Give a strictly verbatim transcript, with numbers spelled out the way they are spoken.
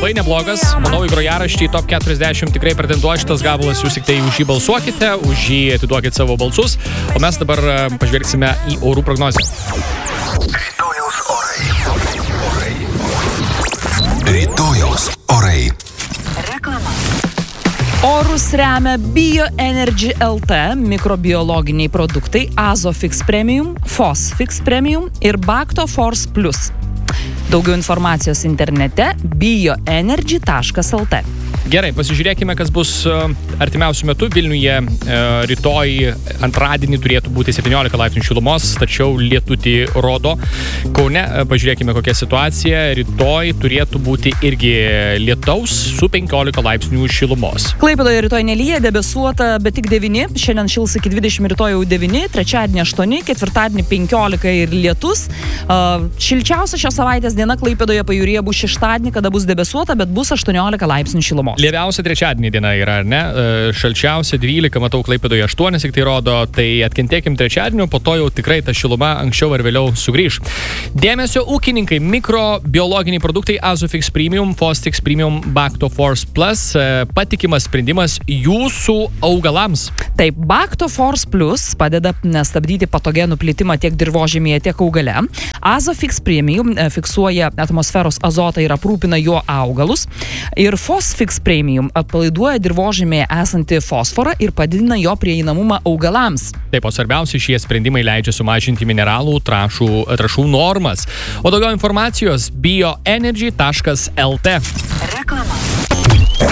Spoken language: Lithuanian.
labai neblogas, manau, į grojaraštį top keturiasdešimt tikrai pretenduoja šitas gabalas, jūs tik tai už jį balsuokite, už jį atiduokit savo balsus, o mes dabar pažvelgsime į orų prognozę. Rytojaus orai. Rytojaus orai. Reklama. Orus remia Bioenergy L T, mikrobiologiniai produktai Azofix Premium, Fosfix Premium ir Bacto Force Plus. Daugiau informacijos internete bioenergy taškas el te. Gerai, pasižiūrėkime, kas bus artimiausių metų. Vilniuje rytoj antradienį turėtų būti septyniolika laipsnių šilumos, tačiau lietutį rodo. Kaune, pažiūrėkime, kokia situacija. Rytoj turėtų būti irgi lietaus su penkiolika laipsnių šilumos. Klaipėdoje rytoj nelyja, debesuota, bet tik devyni. Šiandien šils iki dvidešimt, rytoj jau devyni, trečiadienį aštuoni, ketvirtadienį penkiolika ir lietus. Šilčiausia šios savaitės diena Klaipėdoje pajūryje bus šeštadienį, kada bus debesuota, bet bus aštuoniolika laipsnių šilumos. Lieviausia trečiadienį diena yra, ar ne? Šalčiausia dvylika, matau, Klaipėdoje aštuoni, tik tai rodo, tai atkentėkim trečiadienį, po to jau tikrai ta šiluma anksčiau ar vėliau sugrįž. Dėmesio ūkininkai, mikrobiologiniai produktai Azofix Premium, Fosfix Premium, Bacto Force Plus, patikimas sprendimas jūsų augalams. Taip, Bacto Force Plus padeda stabdyti patogenų plitimą tiek dirvožemyje, tiek augale. Azofix Premium fiksuoja atmosferos azotą ir aprūpina jo augalus. Ir Fosfix Premium atpalaiduoja dirvožemėje esantį fosforą ir padidina jo prieinamumą augalams. Taip, o svarbiausia, šie sprendimai leidžia sumažinti mineralų trašų, trašų normas. O daugiau informacijos bioenergy taškas el te. Reklama.